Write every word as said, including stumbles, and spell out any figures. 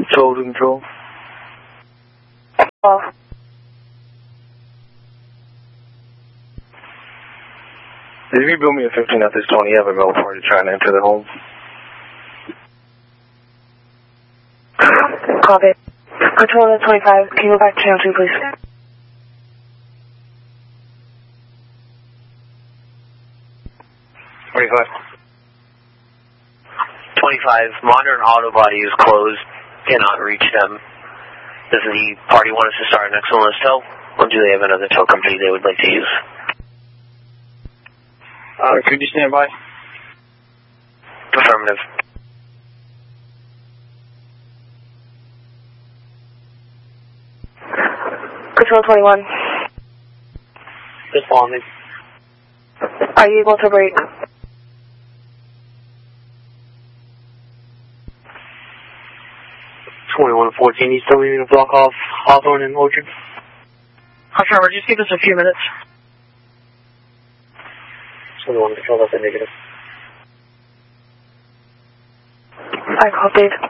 Control to control. Oh. If you build me a fifteen at this twenty, you have a male party trying to enter the home. Copy. Control to twenty-five. Can you go back to channel two, please? twenty-five. twenty-five. Modern auto body is closed. Cannot reach them. Does the party want us to start next on this tow? Or do they have another tow company they would like to use? Uh, could you stand by? Affirmative. Control twenty-one. Just following. Are you able to break? twenty-one fourteen, you still needing to block off Hawthorne and Orchard? Affirmative, just give us a few minutes. twenty-one, control, that's a negative. I copied.